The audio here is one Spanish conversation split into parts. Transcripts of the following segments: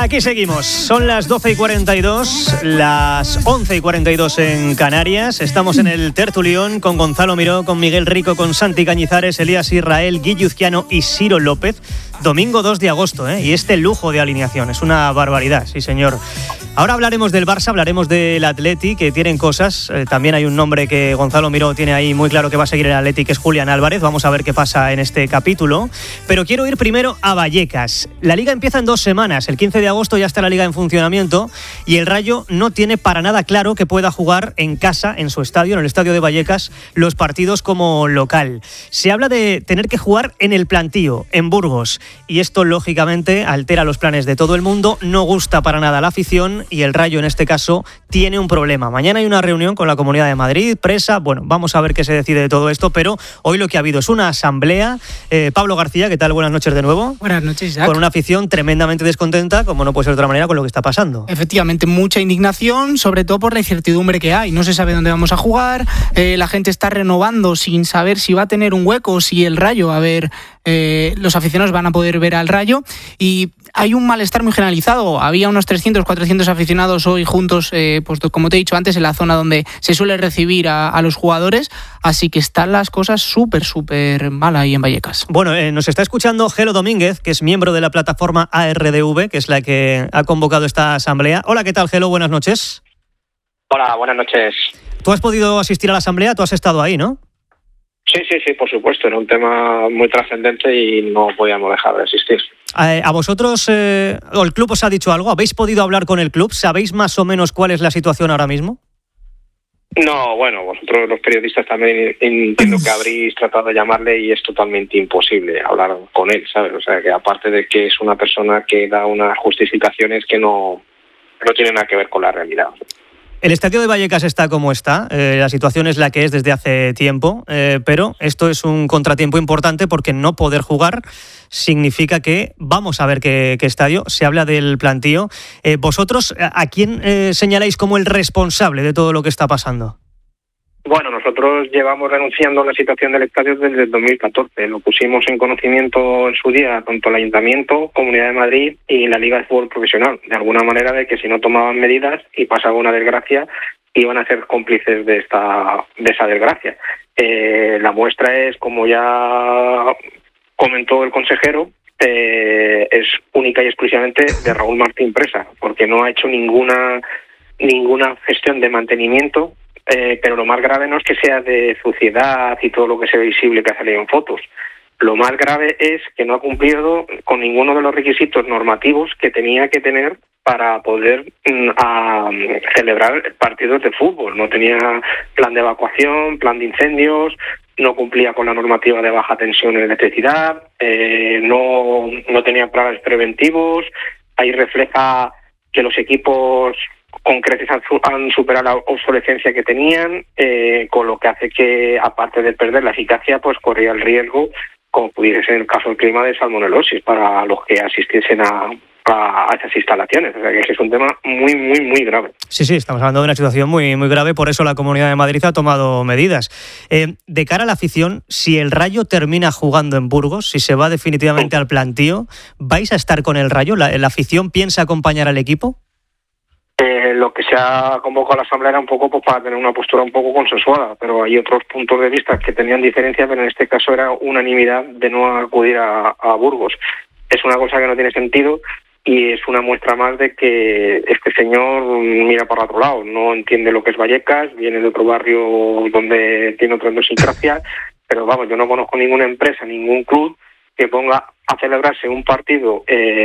Aquí seguimos, son las 12:42, las 11:42 en Canarias. Estamos en el tertulión con Gonzalo Miró, con Miguel Rico, con Santi Cañizares, Elías Israel, Guilluzquiano y Siro López. Domingo 2 de agosto, y este lujo de alineación es una barbaridad, sí señor. Ahora hablaremos del Barça, hablaremos del Atleti, que tienen cosas. También hay un nombre que Gonzalo Miró tiene ahí muy claro que va a seguir en el Atleti, que es Julián Álvarez. Vamos a ver qué pasa en este capítulo. Pero quiero ir primero a Vallecas. La Liga empieza en 2 semanas. El 15 de agosto ya está la Liga en funcionamiento y el Rayo no tiene para nada claro que pueda jugar en casa, en su estadio, en el estadio de Vallecas, los partidos como local. Se habla de tener que jugar en el Plantío, en Burgos. Y esto, lógicamente, altera los planes de todo el mundo. No gusta para nada a la afición. Y el Rayo, en este caso, tiene un problema. Mañana hay una reunión con la Comunidad de Madrid, Presa. Bueno, vamos a ver qué se decide de todo esto, pero hoy lo que ha habido es una asamblea. Pablo García, ¿qué tal? Buenas noches de nuevo. Buenas noches, Isaac. Con una afición tremendamente descontenta, como no puede ser de otra manera, con lo que está pasando. Efectivamente, mucha indignación, sobre todo por la incertidumbre que hay. No se sabe dónde vamos a jugar, la gente está renovando sin saber si va a tener un hueco o si el Rayo, los aficionados van a poder ver al Rayo, y hay un malestar muy generalizado. Había unos 300, 400 aficionados hoy juntos, pues como te he dicho antes, en la zona donde se suele recibir a los jugadores, así que están las cosas súper mal ahí en Vallecas. Bueno, nos está escuchando Gelo Domínguez, que es miembro de la plataforma ARDV, que es la que ha convocado esta asamblea. Hola, ¿qué tal, Gelo? Buenas noches. Hola, buenas noches. ¿Tú has podido asistir a la asamblea? Tú has estado ahí, ¿no? Sí, por supuesto. Era un tema muy trascendente y no podíamos dejar de asistir. ¿A vosotros, o el club os ha dicho algo? ¿Habéis podido hablar con el club? ¿Sabéis más o menos cuál es la situación ahora mismo? No, bueno, vosotros los periodistas también entiendo que habréis tratado de llamarle y es totalmente imposible hablar con él, ¿sabes? O sea, que aparte de que es una persona que da unas justificaciones que no tienen nada que ver con la realidad. El estadio de Vallecas está como está, la situación es la que es desde hace tiempo, pero esto es un contratiempo importante porque no poder jugar significa que vamos a ver qué estadio. Se habla del Plantío. ¿Vosotros a quién señaláis como el responsable de todo lo que está pasando? Bueno, nosotros llevamos denunciando la situación del estadio desde el 2014. Lo pusimos en conocimiento en su día tanto el Ayuntamiento, Comunidad de Madrid y la Liga de Fútbol Profesional. De alguna manera de que si no tomaban medidas y pasaba una desgracia, iban a ser cómplices de esa desgracia. La muestra es, como ya comentó el consejero, es única y exclusivamente de Raúl Martín Presa, porque no ha hecho ninguna gestión de mantenimiento. Pero lo más grave no es que sea de suciedad y todo lo que sea visible que ha salido en fotos. Lo más grave es que no ha cumplido con ninguno de los requisitos normativos que tenía que tener para poder celebrar partidos de fútbol. No tenía plan de evacuación, plan de incendios, no cumplía con la normativa de baja tensión en electricidad, no tenía planes preventivos. Ahí refleja que los equipos con creces han superado la obsolescencia que tenían, con lo que hace que, aparte de perder la eficacia, pues corría el riesgo, como pudiese ser el caso del clima, de salmonelosis para los que asistiesen a esas instalaciones. O sea que es un tema muy grave. Sí, estamos hablando de una situación muy grave, por eso la Comunidad de Madrid ha tomado medidas. De cara a la afición, si el Rayo termina jugando en Burgos, si se va definitivamente al Plantío, ¿vais a estar con el Rayo? ¿La afición piensa acompañar al equipo? Lo que se ha convocado a la asamblea era un poco pues, para tener una postura un poco consensuada, pero hay otros puntos de vista que tenían diferencia, pero en este caso era unanimidad de no acudir a Burgos. Es una cosa que no tiene sentido y es una muestra más de que este señor mira para otro lado, no entiende lo que es Vallecas, viene de otro barrio donde tiene otra idiosincrasia, pero vamos, yo no conozco ninguna empresa, ningún club que ponga a celebrarse un partido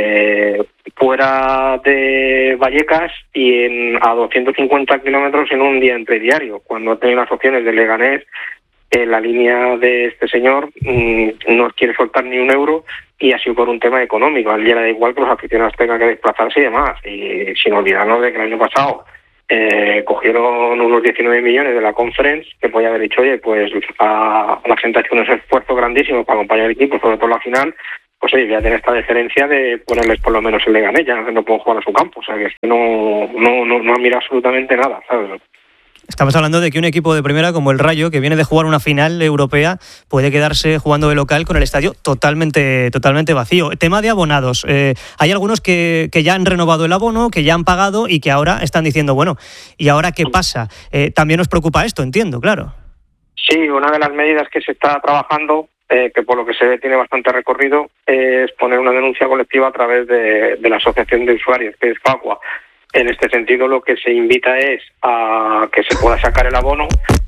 fuera de Vallecas y a 250 kilómetros en un día entre diario, cuando ha tenido las opciones de Leganés. La línea de este señor no quiere soltar ni un euro y ha sido por un tema económico. A él ya le da igual que los aficionados tengan que desplazarse y demás. Y sin olvidarnos de que el año pasado cogieron unos 19 millones de la Conference, que podía haber dicho, oye, pues a la gente ha hecho un esfuerzo grandísimo para acompañar al equipo, sobre todo la final, pues oye, voy a tener esta deferencia de ponerles por lo menos el Leganés, ya no pueden jugar a su campo. O sea que no ha mirado absolutamente nada, ¿sabes? Estamos hablando de que un equipo de primera como el Rayo, que viene de jugar una final europea, puede quedarse jugando de local con el estadio totalmente vacío. Tema de abonados. Hay algunos que ya han renovado el abono, que ya han pagado y que ahora están diciendo, bueno, ¿y ahora qué pasa? También os preocupa esto, entiendo, claro. Sí, una de las medidas que se está trabajando, que por lo que se ve tiene bastante recorrido, es poner una denuncia colectiva a través de la Asociación de Usuarios, que es FACUA. En este sentido, lo que se invita es a que se pueda sacar el abono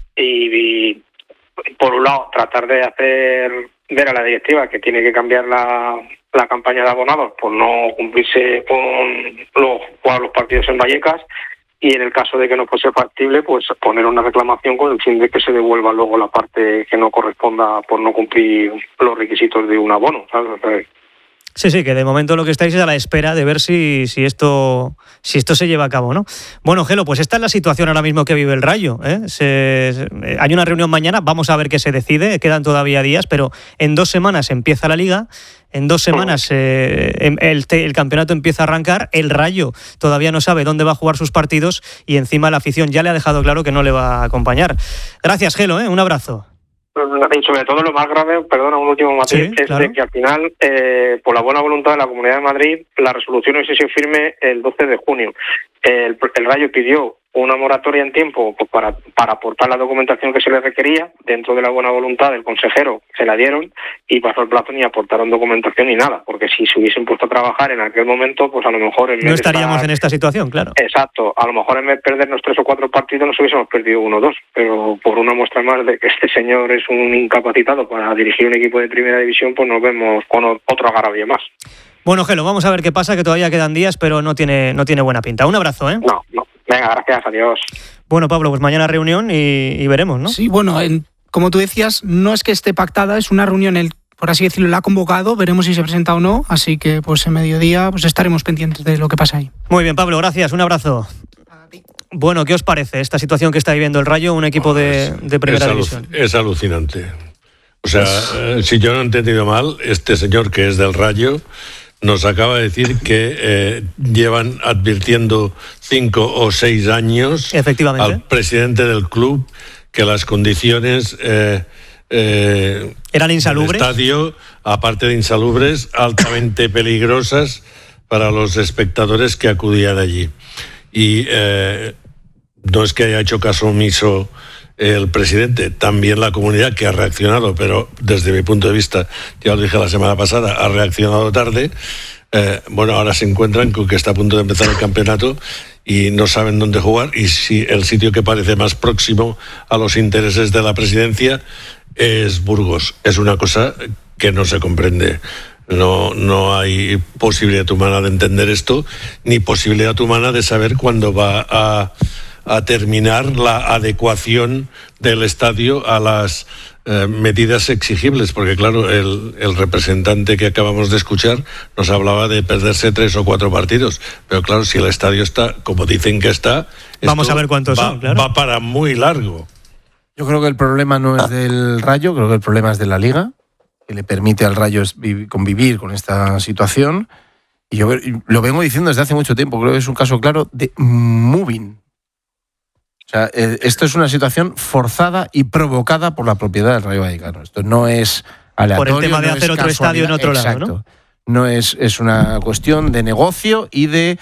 y por un lado, tratar de hacer ver a la directiva que tiene que cambiar la campaña de abonados por no cumplirse con jugar los partidos en Vallecas, y en el caso de que no fuese factible, pues poner una reclamación con el fin de que se devuelva luego la parte que no corresponda por no cumplir los requisitos de un abono, ¿sabes? Sí, que de momento lo que estáis es a la espera de ver si esto se lleva a cabo, ¿no? Bueno, Gelo, pues esta es la situación ahora mismo que vive el Rayo, ¿eh? Hay una reunión mañana, vamos a ver qué se decide, quedan todavía días, pero en 2 semanas empieza la Liga, en 2 semanas el campeonato empieza a arrancar, el Rayo todavía no sabe dónde va a jugar sus partidos y encima la afición ya le ha dejado claro que no le va a acompañar. Gracias, Gelo, un abrazo. Y sobre todo lo más grave, perdona, un último matiz, es de que al final, por la buena voluntad de la Comunidad de Madrid, la resolución no se firme el 12 de junio. El Rayo pidió una moratoria en tiempo pues para aportar la documentación que se le requería. Dentro de la buena voluntad del consejero se la dieron y pasó el plazo, ni aportaron documentación ni nada, porque si se hubiesen puesto a trabajar en aquel momento, pues a lo mejor no estaríamos en esta situación, claro. Exacto, a lo mejor en vez de perdernos 3 o 4 partidos nos hubiésemos perdido 1 o 2, pero por una muestra más de que este señor es un incapacitado para dirigir un equipo de primera división, pues nos vemos con otro agravio más. Bueno, Gelo, vamos a ver qué pasa, que todavía quedan días, pero no tiene buena pinta. Un abrazo, ¿eh? No. Venga, gracias, adiós. Bueno, Pablo, pues mañana reunión y veremos, ¿no? Sí, bueno, como tú decías, no es que esté pactada, es una reunión, por así decirlo, la ha convocado, veremos si se presenta o no, así que pues en mediodía pues estaremos pendientes de lo que pasa ahí. Muy bien, Pablo, gracias, un abrazo. Bueno, ¿qué os parece esta situación que está viviendo el Rayo, un equipo de primera división? Es alucinante. O sea, si yo no he entendido mal, este señor que es del Rayo nos acaba de decir que llevan advirtiendo 5 o 6 años al presidente del club que las condiciones eran insalubres. Del estadio, aparte de insalubres, altamente peligrosas para los espectadores que acudían allí. Y no es que haya hecho caso omiso el presidente, también la comunidad, que ha reaccionado, pero desde mi punto de vista, ya lo dije la semana pasada, ha reaccionado tarde. Ahora se encuentran con que está a punto de empezar el campeonato y no saben dónde jugar, y si el sitio que parece más próximo a los intereses de la presidencia es Burgos. Es una cosa que no se comprende. No hay posibilidad humana de entender esto, ni posibilidad humana de saber cuándo va a terminar la adecuación del estadio a las medidas exigibles, porque claro, el representante que acabamos de escuchar nos hablaba de perderse 3 o 4 partidos, pero claro, si el estadio está como dicen que está, vamos a ver cuántos son, claro. Va para muy largo. Yo creo que el problema no es del Rayo, creo que el problema es de la Liga, que le permite al Rayo convivir con esta situación, y yo lo vengo diciendo desde hace mucho tiempo, creo que es un caso claro de moving. O sea, esto es una situación forzada y provocada por la propiedad del Rayo Vallecano. Esto no es aleatorio. Por el tema de hacer otro estadio en otro lado, ¿no? No es una cuestión de negocio y de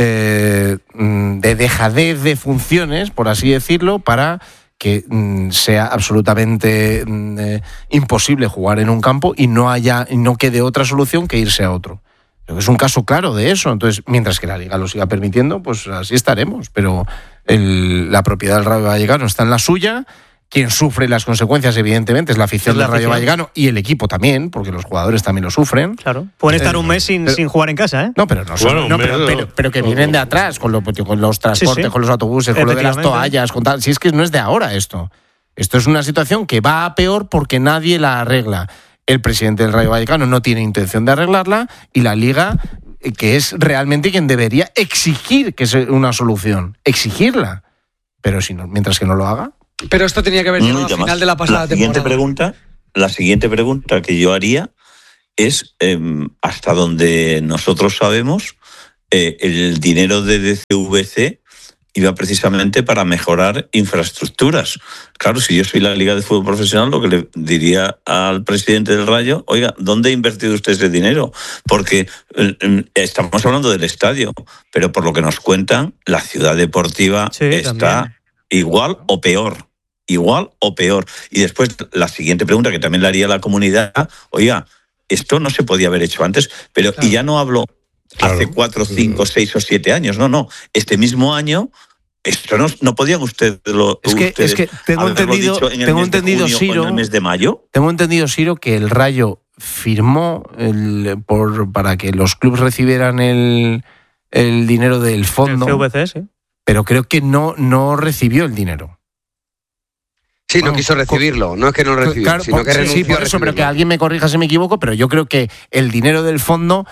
dejadez de funciones, por así decirlo, para que sea absolutamente imposible jugar en un campo y no quede otra solución que irse a otro. Es un caso claro de eso. Entonces, mientras que la Liga lo siga permitiendo, pues así estaremos. Pero la propiedad del Rayo Vallecano está en la suya. Quien sufre las consecuencias, evidentemente, es la afición del Rayo Vallecano y el equipo también, porque los jugadores también lo sufren. Claro. Pueden estar un mes sin jugar en casa, ¿eh? No, pero no son. Pero que vienen de atrás, con los transportes, con los autobuses, con lo de las toallas, con tal. Si es que no es de ahora esto. Esto es una situación que va a peor porque nadie la arregla. El presidente del Rayo Vallecano no tiene intención de arreglarla y la Liga, que es realmente quien debería exigir que sea una solución, exigirla. Pero si no, mientras que no lo haga. Pero esto tenía que haber llegado al final de la pasada temporada. La siguiente pregunta que yo haría es, hasta donde nosotros sabemos, el dinero de DCVC iba precisamente para mejorar infraestructuras. Claro, si yo soy la Liga de Fútbol Profesional, lo que le diría al presidente del Rayo, oiga, ¿dónde ha invertido usted ese dinero? Porque estamos hablando del estadio, pero por lo que nos cuentan, la ciudad deportiva está también igual o peor. Y después, la siguiente pregunta que también le haría a la comunidad, oiga, esto no se podía haber hecho antes, pero y ya no hablo hace 4, 5, 6 o 7 años, no. Este mismo año, esto no podían ustedes es que tengo entendido, Ciro, en el mes de mayo. Tengo entendido, Ciro, que el Rayo firmó para que los clubes recibieran el dinero del fondo, el CVC, sí. Pero creo que no recibió el dinero. Sí, no quiso recibirlo, no es que no lo recibió, claro, sino que renunció. Sí, por eso, pero que alguien me corrija si me equivoco, pero yo creo que el dinero del fondo,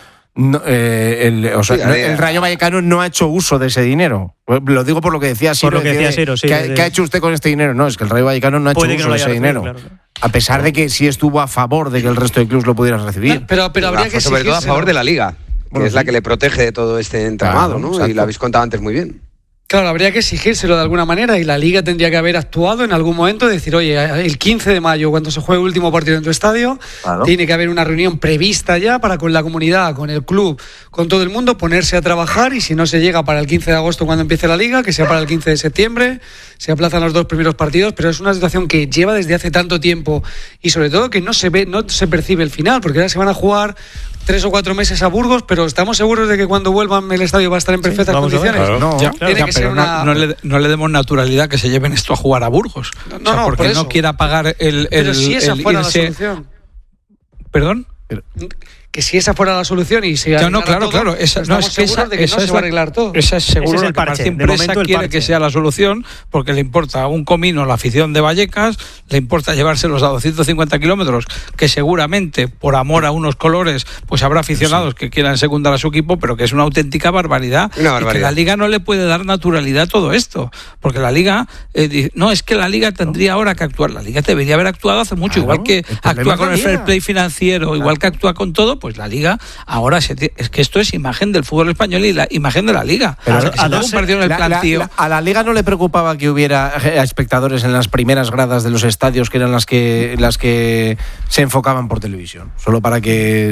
el Rayo Vallecano no ha hecho uso de ese dinero. Lo digo por lo que decía Ciro. ¿Qué ha hecho usted con este dinero? No, es que el Rayo Vallecano no ha hecho uso de ese dinero. Claro. A pesar de que sí estuvo a favor de que el resto de clubes lo pudieran recibir. Pero habría que sobre todo a favor de la Liga, que es la que le protege de todo este entramado, ¿no? Exacto. Y lo habéis contado antes muy bien. Claro, habría que exigírselo de alguna manera y la Liga tendría que haber actuado en algún momento, decir, oye, el 15 de mayo, cuando se juegue el último partido en tu estadio, tiene que haber una reunión prevista ya para con la comunidad, con el club, con todo el mundo, ponerse a trabajar y si no se llega para el 15 de agosto cuando empiece la Liga, que sea para el 15 de septiembre, se aplazan los 2 primeros partidos, pero es una situación que lleva desde hace tanto tiempo y sobre todo que no se percibe el final, porque ahora se van a jugar 3 o 4 meses a Burgos, pero estamos seguros de que cuando vuelvan el estadio va a estar en perfectas condiciones. No le demos naturalidad que se lleven esto a jugar a Burgos. Porque no quiera pagar pero si esa fuera la solución. ¿Perdón? Que si esa fuera la solución y se claro, estamos seguros de que no se va a arreglar todo. Esa es seguro que Martín Presa quiere que sea la solución, porque le importa un comino la afición de Vallecas, le importa llevárselos a 250 kilómetros, que seguramente por amor a unos colores pues habrá aficionados que quieran secundar a su equipo, pero que es una auténtica barbaridad. Y que la Liga no le puede dar naturalidad a todo esto, porque la Liga es que la Liga tendría ahora que actuar. La Liga debería haber actuado hace mucho, igual que actúa con el fair play financiero, igual que actúa con todo, pues la Liga ahora es que esto es imagen del fútbol español y la imagen de la Liga. Pero a la Liga no le preocupaba que hubiera espectadores en las primeras gradas de los estadios, que eran las que se enfocaban por televisión, solo para que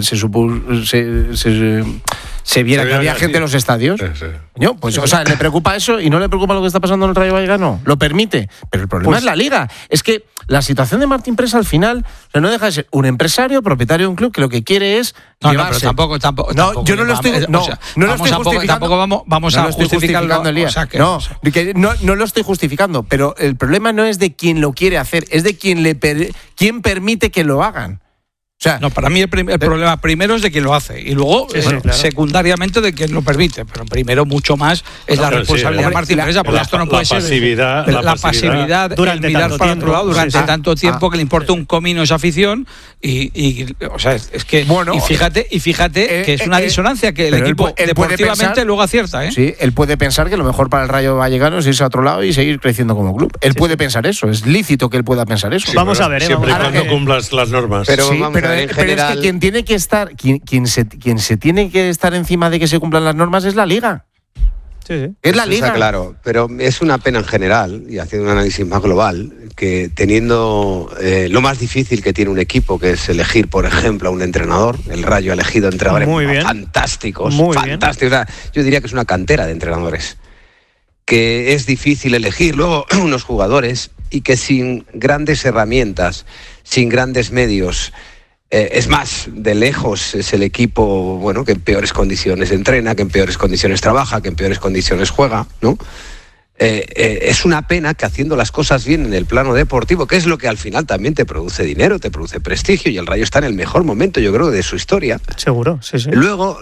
se viera que había gente en los estadios. Pues, o sea, le preocupa eso y no le preocupa lo que está pasando en el Rayo Vallecano. Lo permite, pero el problema es la Liga. Es que la situación de Martín Presa al final no deja de ser un empresario propietario de un club que lo que quiere es llevarse. Tampoco. Yo no lo estoy. No lo estoy justificando. Tampoco vamos a justificarlo. No lo estoy justificando, pero el problema no es de quien lo quiere hacer, es de quien permite que lo hagan. O sea, para mí el problema primero es de quien lo hace y luego secundariamente de quien lo permite, pero primero mucho más es la responsabilidad de Martín Presa, porque esto no puede ser la pasividad durante mirar para otro lado durante tanto tiempo que le importa un comino esa afición y o sea, es que y fíjate que es una disonancia que el equipo deportivamente luego acierta, Sí, él puede pensar que lo mejor para el Rayo Vallecano es irse a otro lado y seguir creciendo como club. Él puede pensar eso, es lícito que él pueda pensar eso. Vamos a ver, siempre y cuando cumplas las normas. Pero es que quien tiene que estar, quien se tiene que estar encima de que se cumplan las normas es la Liga. Sí. Es la Liga. Está claro, pero es una pena en general, y haciendo un análisis más global, que teniendo lo más difícil que tiene un equipo, que es elegir, por ejemplo, a un entrenador. El Rayo ha elegido entrenadores fantásticos. O sea, yo diría que es una cantera de entrenadores. Que es difícil elegir luego unos jugadores y que sin grandes herramientas, sin grandes medios, es más, de lejos es el equipo que en peores condiciones entrena, que en peores condiciones trabaja, que en peores condiciones juega, ¿no? Es una pena que haciendo las cosas bien en el plano deportivo, que es lo que al final también te produce dinero, te produce prestigio, y el Rayo está en el mejor momento, yo creo, de su historia. Seguro, sí. Luego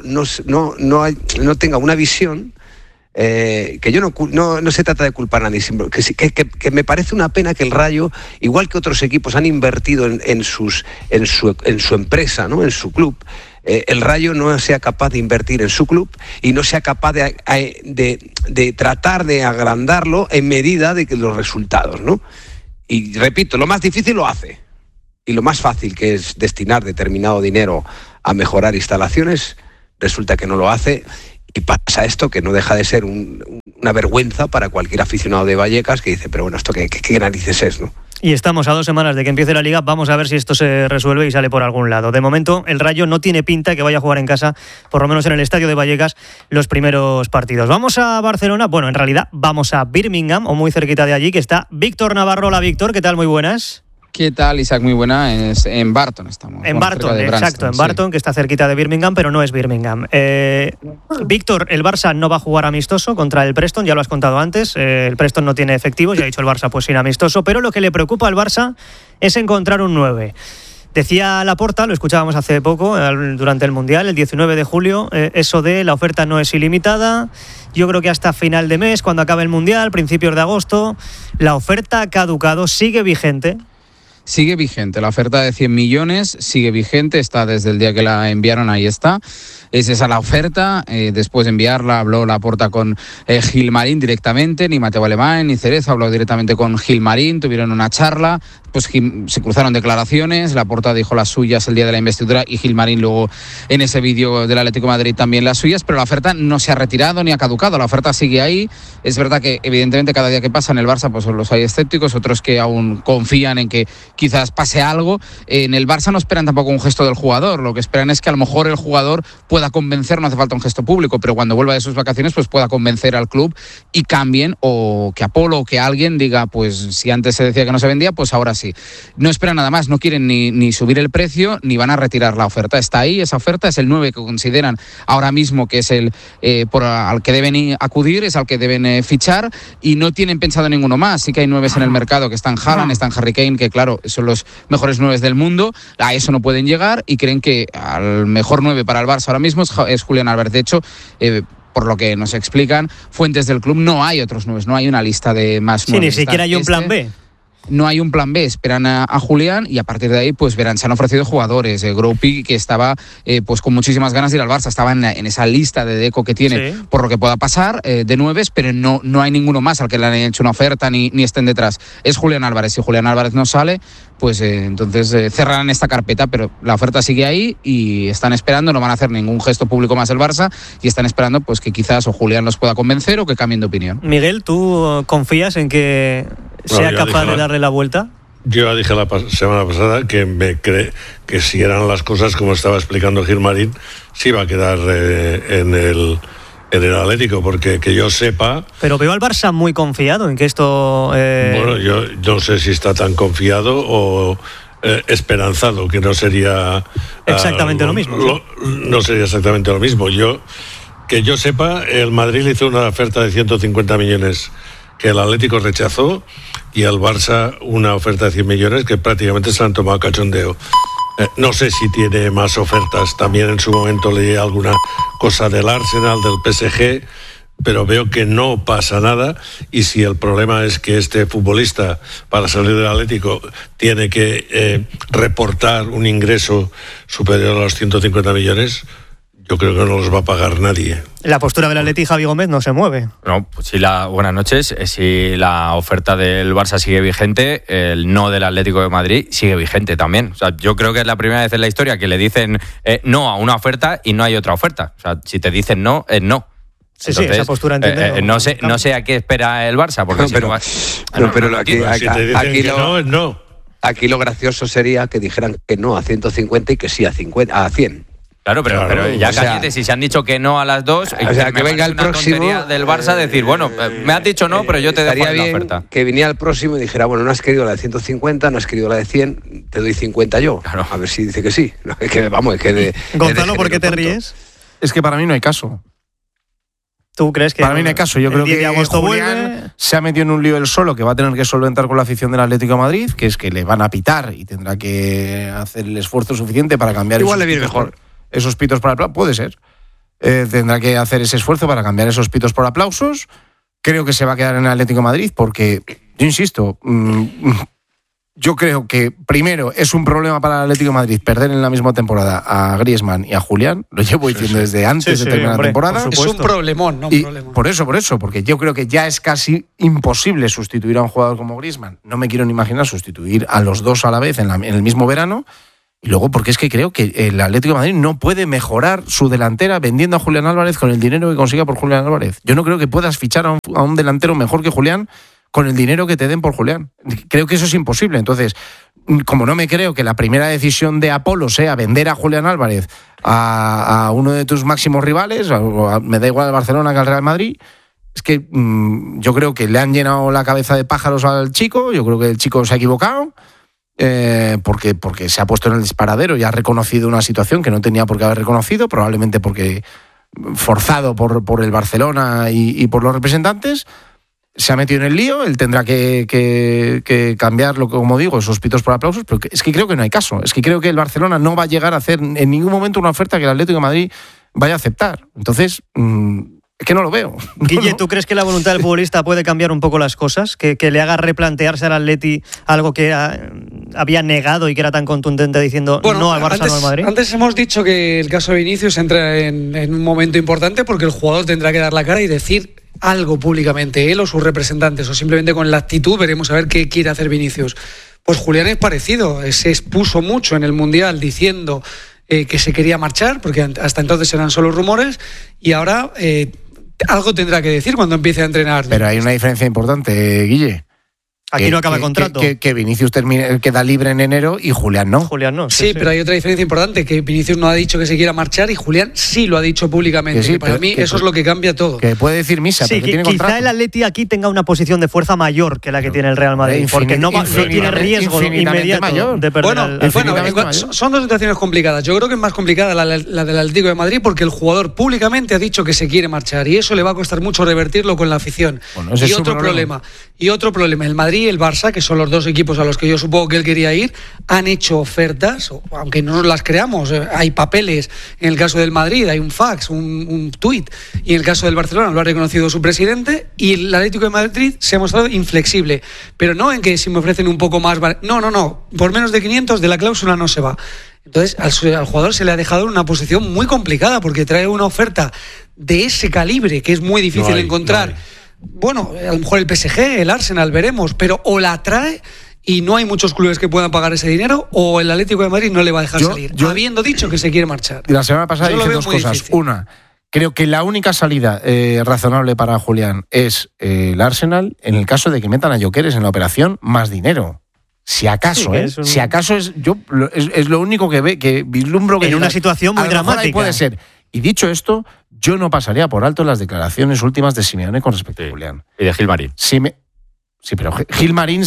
no tenga una visión. Que yo no se trata de culpar a nadie, que me parece una pena que el Rayo, igual que otros equipos han invertido en su empresa, ¿no? En su club, el Rayo no sea capaz de invertir en su club y no sea capaz de tratar de agrandarlo en medida de que los resultados, ¿no? Y repito, lo más difícil lo hace, y lo más fácil, que es destinar determinado dinero a mejorar instalaciones, resulta que no lo hace. Y pasa esto, que no deja de ser una vergüenza para cualquier aficionado de Vallecas que dice, pero bueno, ¿esto qué narices es, no? Y estamos a 2 semanas de que empiece la Liga. Vamos a ver si esto se resuelve y sale por algún lado. De momento, el Rayo no tiene pinta que vaya a jugar en casa, por lo menos en el estadio de Vallecas, los primeros partidos. Vamos a Barcelona. Bueno, en realidad vamos a Birmingham, o muy cerquita de allí, que está Víctor Navarro. Hola, Víctor, ¿qué tal? Muy buenas. ¿Qué tal, Isaac? Muy buena. En Barton estamos. En Barton, exacto, en Barton, sí. Que está cerquita de Birmingham, pero no es Birmingham. Víctor, el Barça no va a jugar amistoso contra el Preston, ya lo has contado antes. El Preston no tiene efectivos, ya ha dicho el Barça, pues sin amistoso. Pero lo que le preocupa al Barça es encontrar un 9. Decía Laporta, lo escuchábamos hace poco, durante el Mundial, el 19 de julio, eso de la oferta no es ilimitada. Yo creo que hasta final de mes, cuando acabe el Mundial, principios de agosto, la oferta ha caducado, sigue vigente. Sigue vigente, la oferta de 100 millones sigue vigente, está desde el día que la enviaron, ahí está. Es esa la oferta, después de enviarla habló Laporta con Gilmarín directamente, ni Mateo Alemán ni Cerezo, habló directamente con Gilmarín, tuvieron una charla, pues se cruzaron declaraciones, Laporta dijo las suyas el día de la investidura y Gilmarín luego en ese vídeo del Atlético de Madrid también las suyas, pero la oferta no se ha retirado ni ha caducado, la oferta sigue ahí. Es verdad que evidentemente cada día que pasa en el Barça pues los hay escépticos, otros que aún confían en que quizás pase algo. En el Barça no esperan tampoco un gesto del jugador, lo que esperan es que a lo mejor el jugador pueda convencer, no hace falta un gesto público, pero cuando vuelva de sus vacaciones pues pueda convencer al club y cambien, o que Apolo o que alguien diga, pues si antes se decía que no se vendía, pues ahora sí. No esperan nada más, no quieren ni subir el precio ni van a retirar la oferta. Está ahí, esa oferta es el 9 que consideran ahora mismo que es el al que deben acudir, es al que deben fichar, y no tienen pensado ninguno más. Sí que hay 9 en el mercado que están Haaland, están Harry Kane, que claro, son los mejores 9 del mundo, a eso no pueden llegar y creen que al mejor 9 para el Barça ahora mismo es Julián Álvarez. De hecho, por lo que nos explican fuentes del club, no hay otros 9, no hay una lista de más 9. Sí, ni siquiera hay un plan B. No hay un plan B, esperan a Julián y a partir de ahí pues verán, se han ofrecido jugadores, Groupi, que estaba pues con muchísimas ganas de ir al Barça, estaba en esa lista de Deco que tiene, sí, por lo que pueda pasar, de 9, pero no hay ninguno más al que le han hecho una oferta ni estén detrás. Es Julián Álvarez, si Julián Álvarez no sale, pues entonces cerrarán esta carpeta, pero la oferta sigue ahí y están esperando, no van a hacer ningún gesto público más el Barça y están esperando pues que quizás o Julián los pueda convencer o que cambien de opinión. Miguel, ¿tú confías en que sea capaz de darle la vuelta? Yo ya dije la semana pasada que me cree que si eran las cosas como estaba explicando Gilmarín, sí iba a quedar en el Atlético, porque que yo sepa... Pero veo al Barça muy confiado en que esto... Bueno, yo no sé si está tan confiado o esperanzado, que no sería... Exactamente lo mismo. No sería exactamente lo mismo. Que yo sepa, el Madrid le hizo una oferta de 150 millones que el Atlético rechazó, y al Barça una oferta de 100 millones que prácticamente se han tomado cachondeo. No sé si tiene más ofertas, también en su momento leí alguna cosa del Arsenal, del PSG, pero veo que no pasa nada, y si el problema es que este futbolista para salir del Atlético tiene que reportar un ingreso superior a los 150 millones, yo creo que no los va a pagar nadie. La postura del Atleti, Javi Gómez, no se mueve. No, pues buenas noches. Si la oferta del Barça sigue vigente, el no del Atlético de Madrid sigue vigente también. O sea, yo creo que es la primera vez en la historia que le dicen no a una oferta y no hay otra oferta. O sea, si te dicen no, es no. Sí, entonces, sí, esa postura entiende. No sé a qué espera el Barça, porque no. Aquí lo gracioso sería que dijeran que no a 150 y que sí a 100. Claro, pero ya cállate, si se han dicho que no a las dos, o sea, que venga el próximo del Barça decir, bueno, me has dicho no, pero yo te dejo la oferta. Que viniera el próximo y dijera, bueno, no has querido la de 150, no has querido la de 100, te doy 50 yo. Claro. A ver si dice que sí. No, es que, vamos, es que Gonzalo, ¿por qué te ríes? Es que para mí no hay caso. ¿Tú crees que para mí no hay caso? Yo creo que Julián se ha metido en un lío él solo que va a tener que solventar con la afición del Atlético de Madrid, que es que le van a pitar y tendrá que hacer el esfuerzo suficiente para cambiar. Igual le viene mejor esos pitos por aplausos, puede ser. Tendrá que hacer ese esfuerzo para cambiar esos pitos por aplausos. Creo que se va a quedar en el Atlético de Madrid porque, yo insisto, yo creo que primero es un problema para el Atlético de Madrid perder en la misma temporada a Griezmann y a Julián. Lo llevo diciendo desde antes de terminar la temporada. Es un problemón, no un problema. Por eso, porque yo creo que ya es casi imposible sustituir a un jugador como Griezmann. No me quiero ni imaginar sustituir a los dos a la vez en el mismo verano. Y luego porque es que creo que el Atlético de Madrid no puede mejorar su delantera vendiendo a Julián Álvarez con el dinero que consiga por Julián Álvarez. Yo no creo que puedas fichar a un delantero mejor que Julián con el dinero que te den por Julián. Creo que eso es imposible. Entonces, como no me creo que la primera decisión de Apolo sea vender a Julián Álvarez a uno de tus máximos rivales, me da igual al Barcelona que al Real Madrid, es que yo creo que le han llenado la cabeza de pájaros al chico, yo creo que el chico se ha equivocado, porque se ha puesto en el disparadero y ha reconocido una situación que no tenía por qué haber reconocido, probablemente porque forzado por el Barcelona y por los representantes, se ha metido en el lío. Él tendrá que cambiarlo, como digo, esos pitos por aplausos, pero es que creo que no hay caso. Es que creo que el Barcelona no va a llegar a hacer en ningún momento una oferta que el Atlético de Madrid vaya a aceptar. Entonces, es que no lo veo. Guille, ¿tú crees que la voluntad del futbolista puede cambiar un poco las cosas? ¿Que le haga replantearse al Atleti algo que había negado y que era tan contundente diciendo no al Barça, no al Madrid? Antes hemos dicho que el caso de Vinicius entra en un momento importante porque el jugador tendrá que dar la cara y decir algo públicamente, él o sus representantes, o simplemente con la actitud veremos a ver qué quiere hacer Vinicius. Pues Julián es parecido, se expuso mucho en el Mundial diciendo que se quería marchar, porque hasta entonces eran solo rumores, y ahora algo tendrá que decir cuando empiece a entrenar. Pero hay una diferencia importante, Guille. Aquí no acaba el contrato. Que Vinicius queda libre en enero y Julián no. Julián no. Sí, pero hay otra diferencia importante, que Vinicius no ha dicho que se quiera marchar y Julián sí lo ha dicho públicamente. Sí, que para mí eso es lo que cambia todo. Que puede decir misa, pero que tiene contrato. Quizá el Atleti aquí tenga una posición de fuerza mayor que la que tiene el Real Madrid, porque no tiene riesgo inmediato mayor de perder son dos situaciones complicadas. Yo creo que es más complicada la del Atlético de Madrid porque el jugador públicamente ha dicho que se quiere marchar y eso le va a costar mucho revertirlo con la afición. Bueno, y otro problema, el Madrid y el Barça, que son los dos equipos a los que yo supongo que él quería ir, han hecho ofertas, aunque no nos las creamos, hay papeles, en el caso del Madrid hay un fax, un tuit, y en el caso del Barcelona lo ha reconocido su presidente, y el Atlético de Madrid se ha mostrado inflexible, pero no en que si me ofrecen un poco más, no, por menos de 500 de la cláusula no se va. Entonces al jugador se le ha dejado en una posición muy complicada porque trae una oferta de ese calibre que es muy difícil encontrar. Bueno, a lo mejor el PSG, el Arsenal, veremos, pero o la trae y no hay muchos clubes que puedan pagar ese dinero, o el Atlético de Madrid no le va a dejar salir, habiendo dicho que se quiere marchar. La semana pasada dije dos cosas. Difícil. Una, creo que la única salida razonable para Julián es el Arsenal, en el caso de que metan a Gyökeres en la operación, más dinero. Si acaso, si acaso es lo único que vislumbro que en una situación muy dramática puede ser. Y dicho esto, yo no pasaría por alto las declaraciones últimas de Simeone con respecto a Julián. Y de Gilmarín. Sí, pero Gilmarín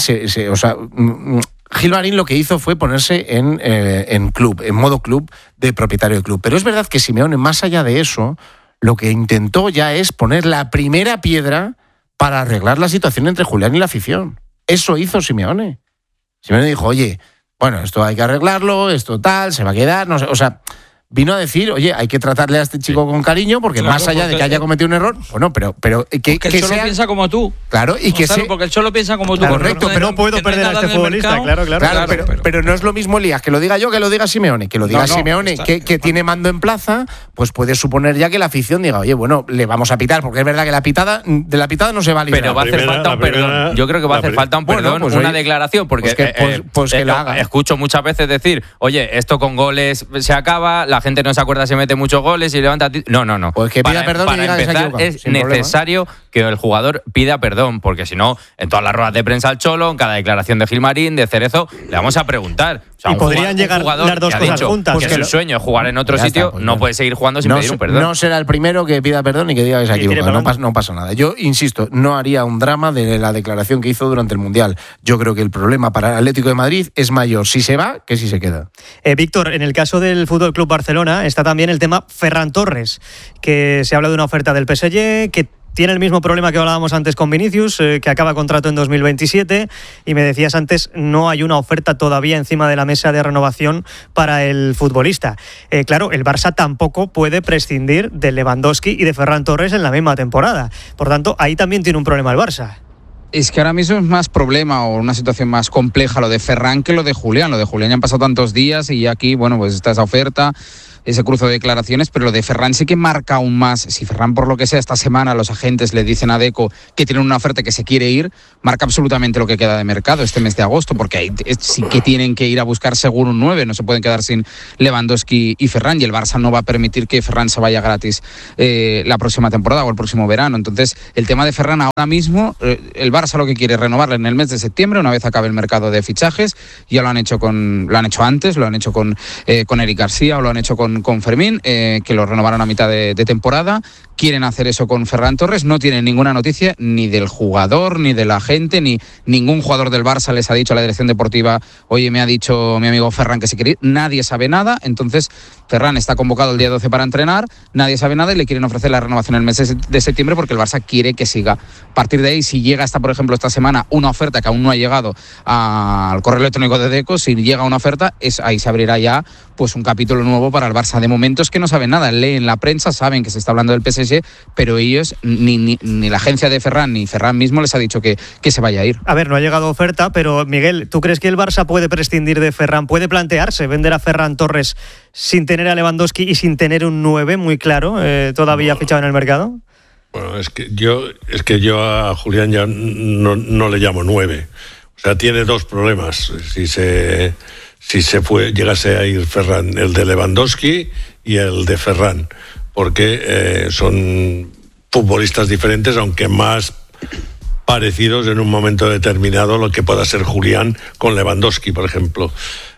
Gilmarín lo que hizo fue ponerse en club, en modo club de propietario de club. Pero es verdad que Simeone, más allá de eso, lo que intentó ya es poner la primera piedra para arreglar la situación entre Julián y la afición. Eso hizo Simeone. Simeone dijo, oye, bueno, esto hay que arreglarlo, esto tal, se va a quedar, no sé, o sea, vino a decir, oye, hay que tratarle a este chico con cariño, porque más allá de que haya cometido un error, bueno, pero que el Cholo piensa como tú. Claro, y que porque el Cholo piensa como tú. Correcto, pero no puedo perder a este futbolista, claro, pero no es lo mismo, Elías, que lo diga yo que lo diga Simeone. Que lo diga Simeone, que tiene mando en plaza, pues puede suponer ya que la afición diga, oye, bueno, le vamos a pitar, porque es verdad que de la pitada no se va a librar. Pero va a hacer falta un perdón. Yo creo que va a hacer falta un perdón, una declaración, porque pues que lo haga. Escucho muchas veces decir, oye, esto con goles se acaba, la gente no se acuerda, se mete muchos goles y levanta... No. Pues que pida perdón para empezar, es necesario que el jugador pida perdón, porque si no, en todas las ruedas de prensa al Cholo, en cada declaración de Gilmarín, de Cerezo, le vamos a preguntar. O sea, y podrían llegar las dos cosas juntas. Pues que es su sueño jugar en otro sitio, no puede seguir jugando sin pedir un perdón. No será el primero que pida perdón y que diga que se ha equivocado. No pasa nada. Yo insisto, no haría un drama de la declaración que hizo durante el Mundial. Yo creo que el problema para el Atlético de Madrid es mayor si se va que si se queda. Víctor, en el caso del Fútbol Club Barcelona está también el tema Ferran Torres, que se habla de una oferta del PSG, que tiene el mismo problema que hablábamos antes con Vinicius, que acaba contrato en 2027, y me decías antes, no hay una oferta todavía encima de la mesa de renovación para el futbolista. Claro, el Barça tampoco puede prescindir de Lewandowski y de Ferran Torres en la misma temporada. Por tanto, ahí también tiene un problema el Barça. Es que ahora mismo es más problema o una situación más compleja lo de Ferran que lo de Julián. Lo de Julián ya han pasado tantos días y aquí, bueno, pues está esa oferta. ese cruce de declaraciones, pero lo de Ferran sí que marca aún más. Si Ferran, por lo que sea, esta semana los agentes le dicen a Deco que tienen una oferta que se quiere ir, marca absolutamente lo que queda de mercado este mes de agosto, porque sí que tienen que ir a buscar seguro un 9, no se pueden quedar sin Lewandowski y Ferran, y el Barça no va a permitir que Ferran se vaya gratis la próxima temporada o el próximo verano. Entonces, el tema de Ferran ahora mismo, el Barça lo que quiere es renovarle en el mes de septiembre, una vez acabe el mercado de fichajes. Ya lo han hecho antes, lo han hecho con Eric García o lo han hecho con Fermín, que lo renovaron a mitad de temporada. Quieren hacer eso con Ferran Torres. No tienen ninguna noticia ni del jugador, ni de la gente, ni ningún jugador del Barça les ha dicho a la dirección deportiva: oye, me ha dicho mi amigo Ferran que se quiere ir. Nadie sabe nada. Entonces, Ferran está convocado el día 12 para entrenar, nadie sabe nada y le quieren ofrecer la renovación en el mes de septiembre porque el Barça quiere que siga. A partir de ahí, si llega por ejemplo, esta semana una oferta que aún no ha llegado al correo electrónico de Deco, si llega una oferta, ahí se abrirá ya pues un capítulo nuevo para el Barça. De momento es que no saben nada, leen la prensa, saben que se está hablando del PSG, pero ellos, ni la agencia de Ferran, ni Ferran mismo les ha dicho que se vaya a ir. A ver, no ha llegado oferta, pero Miguel, ¿tú crees que el Barça puede prescindir de Ferran? ¿Puede plantearse vender a Ferran Torres sin tener a Lewandowski y sin tener un 9 muy claro todavía fichado en el mercado? Bueno, es que yo a Julián ya no le llamo 9. O sea, tiene dos problemas. Si llegase a ir Ferran, el de Lewandowski y el de Ferran, porque son futbolistas diferentes, aunque más parecidos en un momento determinado a lo que pueda ser Julián con Lewandowski, por ejemplo.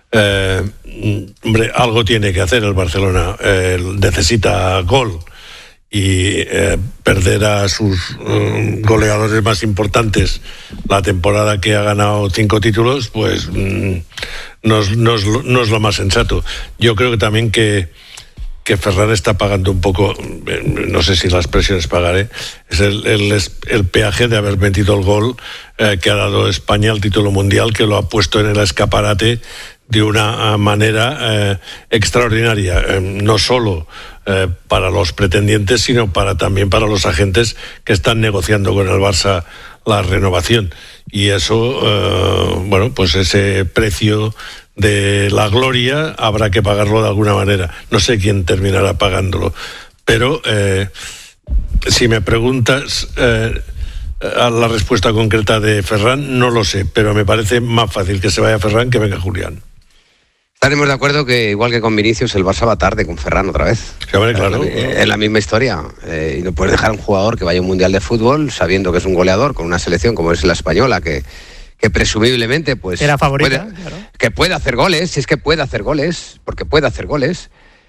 Hombre, algo tiene que hacer el Barcelona. Necesita gol. Y perder a sus goleadores más importantes la temporada que ha ganado 5 títulos, pues no es lo más sensato. Yo creo que también que Ferran está pagando un poco, no sé si la expresión es pagar, es el peaje de haber metido el gol que ha dado España al título mundial, que lo ha puesto en el escaparate de una manera extraordinaria, no solo para los pretendientes, sino también para los agentes que están negociando con el Barça la renovación. Y eso, pues ese precio de la gloria habrá que pagarlo de alguna manera. No sé quién terminará pagándolo, pero si me preguntas a la respuesta concreta de Ferran, no lo sé, pero me parece más fácil que se vaya Ferran que venga Julián. Estaremos de acuerdo que, igual que con Vinicius, el Barça va tarde con Ferran otra vez. Claro. Es la misma historia. Y no puedes dejar a un jugador que vaya a un mundial de fútbol sabiendo que es un goleador con una selección como es la española, que presumiblemente pues era favorita, que puede hacer goles, si es que puede hacer goles, porque puede hacer goles,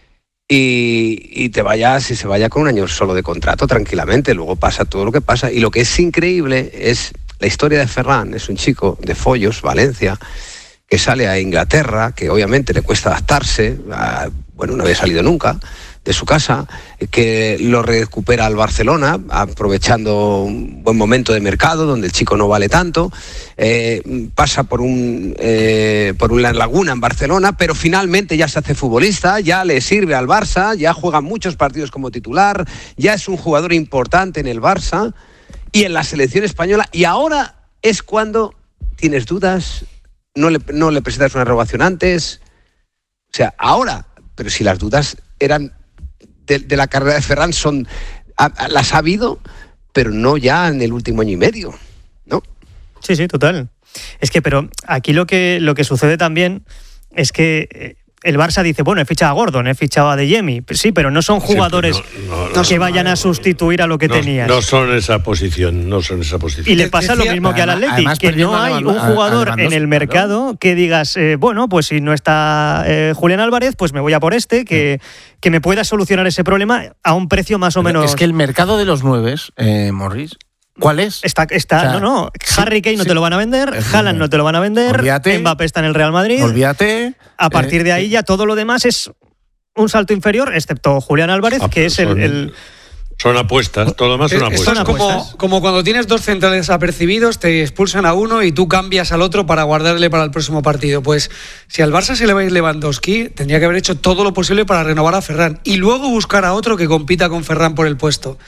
y se vaya con un año solo de contrato tranquilamente. Luego pasa todo lo que pasa. Y lo que es increíble es la historia de Ferran. Es un chico de Follos, Valencia, que sale a Inglaterra, que obviamente le cuesta adaptarse, no había salido nunca de su casa, que lo recupera al Barcelona, aprovechando un buen momento de mercado, donde el chico no vale tanto, pasa por una laguna en Barcelona, pero finalmente ya se hace futbolista, ya le sirve al Barça, ya juega muchos partidos como titular, ya es un jugador importante en el Barça y en la selección española, y ahora es cuando tienes dudas. No le presentas una renovación antes. O sea, ahora, pero si las dudas eran de la carrera de Ferran, las ha habido, pero no ya en el último año y medio, ¿no? Sí, total. Es que, pero aquí lo que sucede también es que el Barça dice, he fichado a Gordon, he fichado a De Jemi. Sí, pero no son jugadores que vayan a sustituir a lo que tenías. No son esa posición. Y le pasa lo mismo que al Atleti, que no hay un jugador en el mercado que digas, pues si no está Julián Álvarez, pues me voy a por que me pueda solucionar ese problema a un precio más o menos. Es que el mercado de los 9, Morris, ¿cuál es? Está, Harry Kane no te lo van a vender, Haaland no te lo van a vender, olvídate, Mbappé está en el Real Madrid. Olvídate. A partir de ahí ya todo lo demás es un salto inferior, excepto Julián Álvarez, que es el... Son apuestas, todo lo demás son apuestas. Es como cuando tienes 2 centrales apercibidos, te expulsan a uno y tú cambias al otro para guardarle para el próximo partido. Pues si al Barça se le va a ir Lewandowski, tendría que haber hecho todo lo posible para renovar a Ferran y luego buscar a otro que compita con Ferran por el puesto.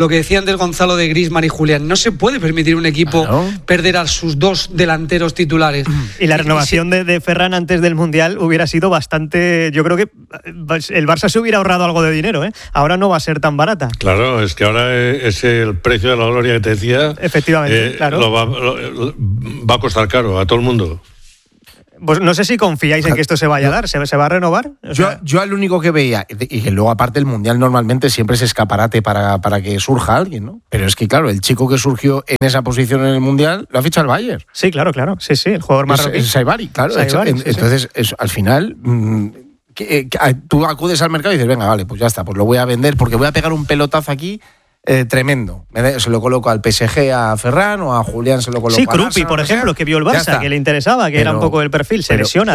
lo que decían del Gonzalo de Griezmann y Julián, no se puede permitir un equipo perder a sus dos delanteros titulares. Y la renovación de Ferran antes del Mundial hubiera sido bastante... Yo creo que el Barça se hubiera ahorrado algo de dinero, ¿eh? Ahora no va a ser tan barata. Claro, es que ahora es el precio de la gloria que te decía. Efectivamente, claro. Va a costar caro a todo el mundo. Pues no sé si confiáis en que esto se vaya a dar. ¿Se va a renovar? Yo al único que veía, y que luego aparte el Mundial normalmente siempre es escaparate para que surja alguien, ¿no? Pero es que claro, el chico que surgió en esa posición en el Mundial lo ha fichado el Bayern. Sí, claro. Sí, el jugador más rápido. Saibari, claro. Entonces, al final... tú acudes al mercado y dices, venga, vale, pues ya está, pues lo voy a vender porque voy a pegar un pelotazo aquí tremendo. Se lo coloco al PSG a Ferran o a Julián se lo coloco a Krupi, por ejemplo, que vio el Barça, que le interesaba, que era un poco el perfil, se lesiona.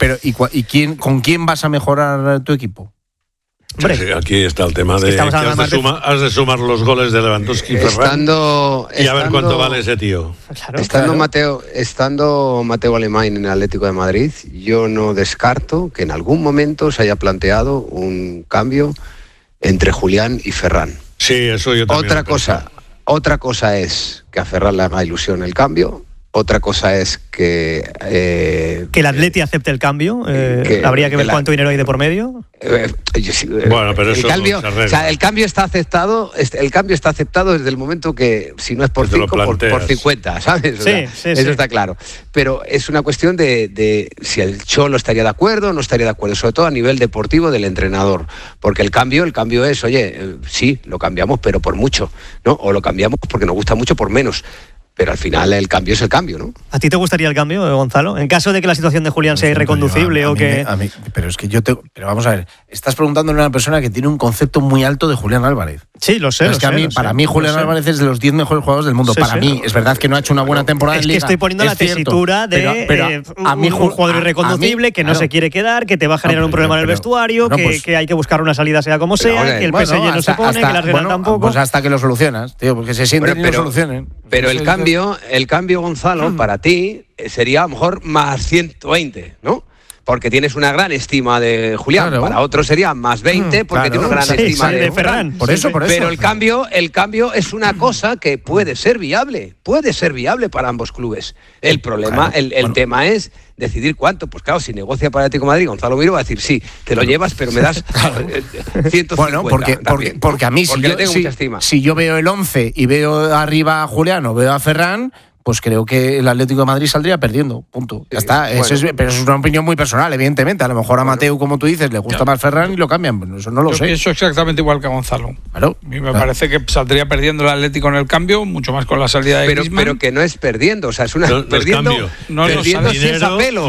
¿Con quién vas a mejorar tu equipo? Hombre, sí, aquí está el tema de que has de sumar los goles de Lewandowski y Ferran y a ver cuánto vale ese tío. Estando Mateo Alemán en el Atlético de Madrid, yo no descarto que en algún momento se haya planteado un cambio entre Julián y Ferran. Sí, eso yo también. Otra cosa es que a Ferran le haga ilusión el cambio. Otra cosa es que el Atleti acepte el cambio. Habría que ver cuánto dinero hay de por medio. Bueno, pero eso el cambio está aceptado. El cambio está aceptado desde el momento que, si no es por 5, por 50, ¿sabes? Eso está claro. Pero es una cuestión de si el Cholo estaría de acuerdo o no estaría de acuerdo, sobre todo a nivel deportivo del entrenador. Porque el cambio es, sí, lo cambiamos, pero por mucho, ¿no? O lo cambiamos porque nos gusta mucho por menos. Pero al final el cambio es el cambio, ¿no? ¿A ti te gustaría el cambio, Gonzalo? En caso de que la situación de Julián sea irreconducible o que... Pero es que pero vamos a ver, estás preguntándole a una persona que tiene un concepto muy alto de Julián Álvarez. Sí, lo sé. Para mí Julián Álvarez es de los 10 mejores jugadores del mundo. Para mí, es verdad que no ha hecho una buena temporada en Liga. Es que estoy poniendo la tesitura de a mí, un jugador irreconducible que no se quiere quedar, que te va a generar un problema en el vestuario, que hay que buscar una salida sea como sea, que el PSG no se pone, que la Real tampoco. Pues hasta que lo solucionas, tío, porque se sienten y lo solucionen. Pero el cambio, Gonzalo, para ti sería a lo mejor más 120, ¿no? Porque tienes una gran estima de Julián. Claro. Para otros sería más 20 porque tiene una gran estima de Ferran. Por eso. Pero el cambio es una cosa que puede ser viable para ambos clubes. El problema, el tema es decidir cuánto. Pues claro, si negocia para Atlético de Madrid, Gonzalo Miro va a decir, sí, te lo llevas, pero me das 150. Bueno, porque a mí, si yo veo el 11 y veo arriba a Julián o veo a Ferran, pues creo que el Atlético de Madrid saldría perdiendo, punto. Ya está, pero eso es una opinión muy personal, evidentemente. A lo mejor a Mateo, como tú dices, le gusta más Ferran y lo cambian. Bueno, eso no lo sé. Yo pienso exactamente igual que a Gonzalo. Claro. A mí me parece que saldría perdiendo el Atlético en el cambio, mucho más con la salida de Griezmann. Pero que no es perdiendo, o sea, es una perdiendo. Perdiendo si es a pelo.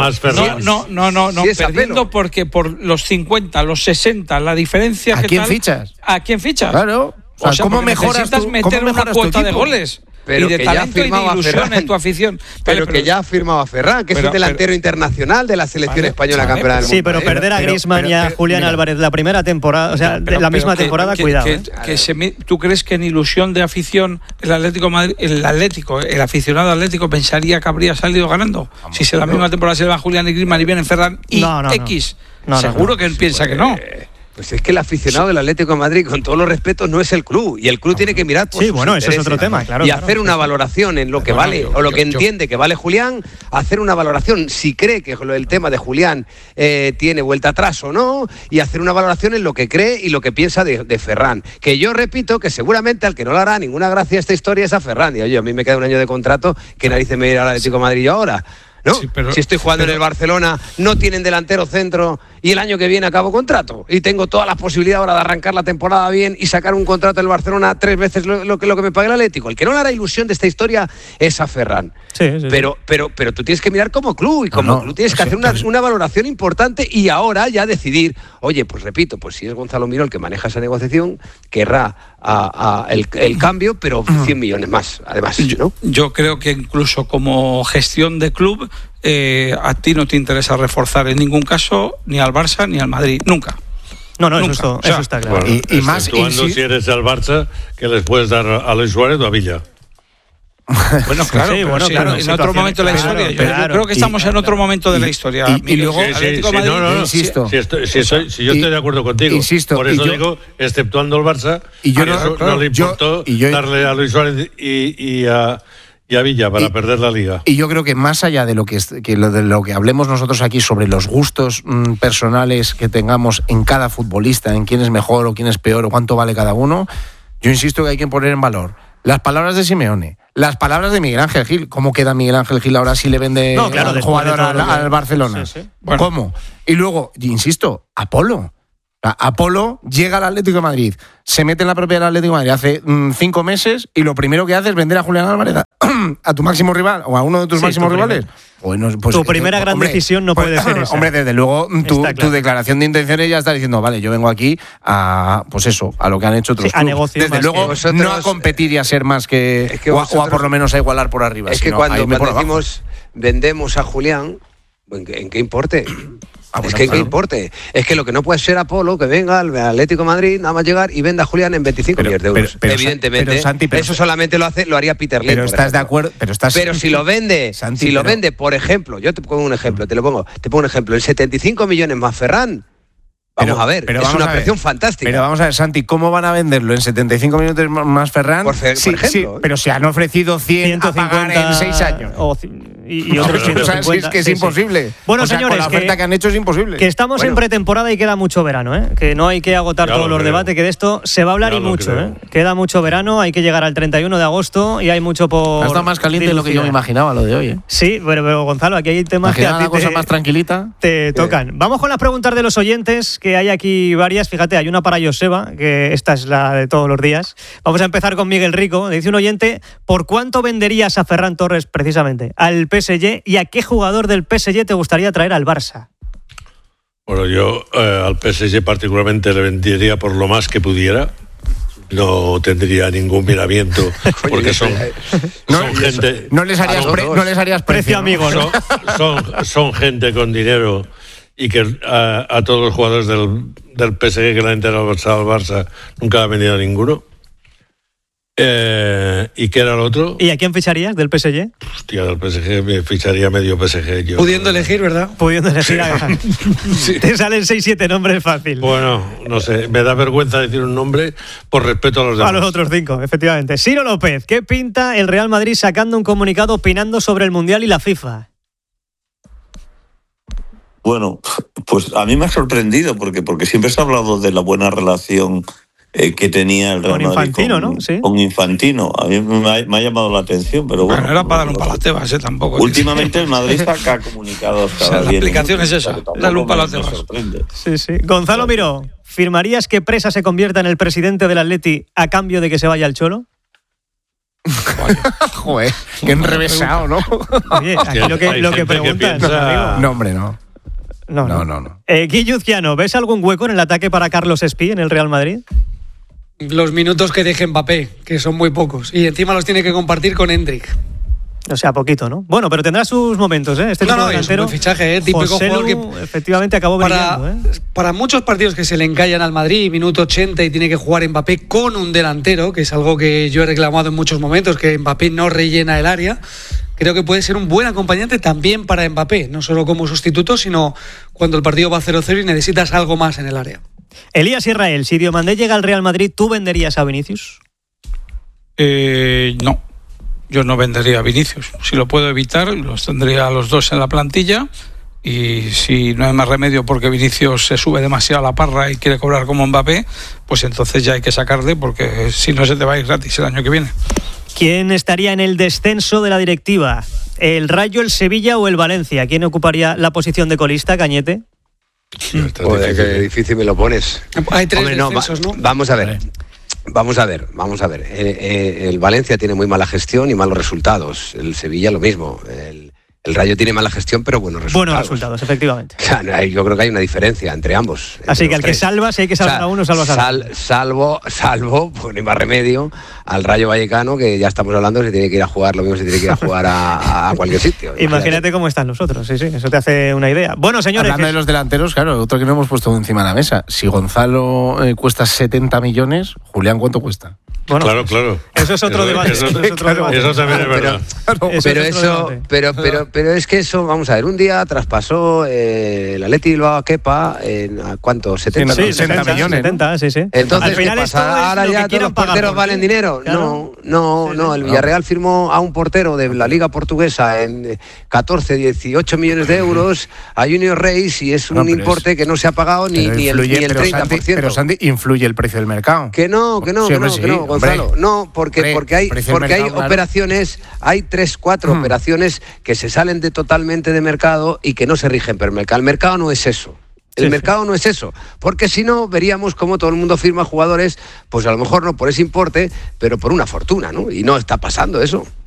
No, perdiendo porque por los 50, los 60, la diferencia que ¿A quién fichas? ¿A quién fichas? Claro. O sea, ¿cómo mejoras meter una cuota de goles? Pero y de que talento ya y de ilusión en tu afición. Pero que ya ha firmado a Ferran, que es un delantero internacional de la selección española campeona del mundo. Sí, pero perder a Griezmann y a Julián Álvarez la primera temporada, o sea, la misma temporada, cuidado. ¿Tú crees que en ilusión de afición el Atlético Madrid, el aficionado atlético pensaría que habría salido ganando? Si la misma temporada se le va Julián y Griezmann y vienen Ferran y X. Seguro que él piensa que no. Pues es que el aficionado del Atlético de Madrid, con todos los respetos, no es el club. Y el club tiene que mirar por sus intereses. Eso es otro tema, claro. Y hacer una valoración en lo que vale, o lo que entiende que vale Julián, hacer una valoración si cree que el tema de Julián tiene vuelta atrás o no, y hacer una valoración en lo que cree y lo que piensa de Ferran. Que yo repito que seguramente al que no le hará ninguna gracia esta historia es a Ferran. Y oye, a mí me queda un año de contrato, ¿qué narices me irá al Atlético de Madrid yo ahora? ¿No? Sí, si estoy jugando en el Barcelona, no tienen delantero centro y el año que viene acabo contrato y tengo todas las posibilidades ahora de arrancar la temporada bien y sacar un contrato del Barcelona 3 veces lo que me pague el Atlético. El que no le hará ilusión de esta historia es a Ferran. Sí. Pero tú tienes que mirar como club y como club tienes que hacer una valoración importante y ahora ya decidir, oye, pues repito, pues si es Gonzalo Miró el que maneja esa negociación, querrá el cambio, pero 100 millones más, además, ¿no? Yo creo que incluso como gestión de club, a ti no te interesa reforzar en ningún caso ni al Barça ni al Madrid, nunca. No, eso está claro. Bueno, y más si eres el Barça, que les puedes dar a Luis Suárez o a Villa. Bueno, claro, sí, bueno, claro, en otro momento de la historia. Yo creo que estamos en otro momento de la historia. Y luego, insisto. Si yo estoy de acuerdo contigo. Insisto. Por eso digo, exceptuando el Barça, y yo no le importó darle a Luis Suárez y a Villa para perder la Liga. Y yo creo que más allá de lo que hablemos nosotros aquí sobre los gustos personales que tengamos en cada futbolista, en quién es mejor o quién es peor o cuánto vale cada uno, yo insisto que hay que poner en valor las palabras de Simeone, las palabras de Miguel Ángel Gil. ¿Cómo queda Miguel Ángel Gil ahora si le vende al jugador al Barcelona? Sí. Bueno. ¿Cómo? Y luego, insisto, Apolo llega al Atlético de Madrid, se mete en la propiedad del Atlético de Madrid hace 5 meses y lo primero que hace es vender a Julián Álvarez a tu máximo rival o a uno de tus máximos rivales. Bueno, pues, tu primera gran decisión no puede ser esa. Hombre, desde luego tu declaración de intenciones ya está diciendo, vale, yo vengo aquí a lo que han hecho otros clubes. A negociar. Desde luego vosotros, no a competir y a ser más que o a por lo menos a igualar por arriba. Es que cuando decimos vendemos a Julián, ¿en qué importe? Es que importe. Es que lo que no puede ser Apolo, que venga al Atlético de Madrid, nada más llegar y venda a Julián en 25 millones de euros. Evidentemente, eso solamente lo haría Peter Lim. Pero estás de acuerdo. Pero si lo vende, por ejemplo, yo te pongo un ejemplo, te pongo un ejemplo, en 75 millones más Ferran. Vamos a ver, es una operación fantástica. Pero vamos a ver, Santi, ¿cómo van a venderlo en 75 minutos más Ferran? Por ejemplo. Sí, pero se han ofrecido 100 a pagar en 6 años. Y otros 150. Es que es imposible. Bueno, señores, con la oferta que han hecho es imposible. Que estamos en pretemporada y queda mucho verano, ¿eh? Que no hay que agotar todos los debates, que de esto se va a hablar y mucho, ¿eh? Queda mucho verano, hay que llegar al 31 de agosto y hay mucho por... Está más caliente de lo que yo me imaginaba lo de hoy, ¿eh? Sí, pero Gonzalo, aquí hay temas que a ti cosa más tranquilita. Te tocan. Vamos con las preguntas de los oyentes, que hay aquí varias. Fíjate, hay una para Joseba, que esta es la de todos los días. Vamos a empezar con Miguel Rico. Dice un oyente, ¿por cuánto venderías a Ferran Torres precisamente al PSG y a qué jugador del PSG te gustaría traer al Barça? Bueno, yo al PSG particularmente le vendería por lo más que pudiera. No tendría ningún miramiento porque son gente. No les harías precio, amigo, ¿no? Son gente con dinero y que a todos los jugadores del PSG que le han enterado al Barça nunca le ha vendido a ninguno. ¿Y qué era el otro? ¿Y a quién ficharías del PSG? Hostia, del PSG me ficharía medio PSG. Yo, pudiendo elegir, ¿verdad? Pudiendo elegir. Sí. Te salen 6-7 nombres fácil. Bueno, no sé, me da vergüenza decir un nombre por respeto a los demás. A los otros 5, efectivamente. Ciro López, ¿qué pinta el Real Madrid sacando un comunicado opinando sobre el Mundial y la FIFA? Bueno, pues a mí me ha sorprendido porque siempre se ha hablado de la buena relación que tenía el Real Madrid Infantino, ¿no? Sí. Con Infantino. A mí me ha llamado la atención, pero bueno. Era para dar un palatebas, tampoco. Últimamente el Madrid saca comunicados cada día. La explicación es esa, darle un palatebas. Sí. Gonzalo Miró, ¿firmarías que Presa se convierta en el presidente del Atleti a cambio de que se vaya al Cholo? Joder, qué enrevesado, ¿no? Oye, aquí lo que preguntas, amigo. No, hombre, no. No. Guilluzquiano, ¿ves algún hueco en el ataque para Carlos Espí en el Real Madrid? Los minutos que deje Mbappé, que son muy pocos. Y encima los tiene que compartir con Hendrik. O sea, poquito, ¿no? Bueno, pero tendrá sus momentos, ¿eh? Este delantero, es un buen fichaje, típico jugador que efectivamente acabó brillando, ¿eh? Para muchos partidos que se le encallan al Madrid, minuto 80 y tiene que jugar Mbappé con un delantero, que es algo que yo he reclamado en muchos momentos, que Mbappé no rellena el área. Creo que puede ser un buen acompañante también para Mbappé, no solo como sustituto, sino cuando el partido va 0-0 y necesitas algo más en el área. Elías Israel, si Diomandé llega al Real Madrid, ¿tú venderías a Vinicius? No, yo no vendería a Vinicius. Si lo puedo evitar, los tendría a los dos en la plantilla. Y si no hay más remedio porque Vinicius se sube demasiado a la parra y quiere cobrar como Mbappé, pues entonces ya hay que sacarle, porque si no se te va a ir gratis el año que viene. ¿Quién estaría en el descenso de la directiva? ¿El Rayo, el Sevilla o el Valencia? ¿Quién ocuparía la posición de colista, Cañete? Joder, qué difícil me lo pones. Hay 3 descensos, ¿no? Vamos a ver. El Valencia tiene muy mala gestión y malos resultados. El Sevilla lo mismo. El Rayo tiene mala gestión, pero buenos resultados. Buenos resultados, efectivamente. O sea, yo creo que hay una diferencia entre ambos. Así que al que salva, si hay que salvar a uno, salvas a otro. Salvo, pues ni más remedio, al Rayo Vallecano, que ya estamos hablando, se tiene que ir a jugar, lo mismo se tiene que ir a jugar a cualquier sitio. Imagínate cómo están los otros, sí, eso te hace una idea. Bueno, señores... Hablando de los delanteros, claro, otro que no hemos puesto encima de la mesa. Si Gonzalo cuesta 70 millones, Julián, ¿cuánto cuesta? Bueno, claro. Eso es otro debate. Eso también es verdad. Pero es que eso, vamos a ver, un día traspasó el Athletic Bilbao a Kepa ¿a cuánto? 70 millones. 70, sí. Entonces, al final ¿qué pasa? ¿Ahora ya todos los porteros valen dinero? Claro. No. El Villarreal firmó a un portero de la Liga Portuguesa en 14, 18 millones de euros a Junior Reis, y es un importe que no se ha pagado ni el 30%. Pero Santi, ¿influye el precio del mercado? Que no, Gonzalo. No, porque hay operaciones, hay 3-4 operaciones que se salen totalmente de mercado y que no se rigen por el mercado. El mercado no es eso. El mercado no es eso, porque si no veríamos cómo todo el mundo firma jugadores, pues a lo mejor no por ese importe, pero por una fortuna, ¿no? Y no está pasando eso.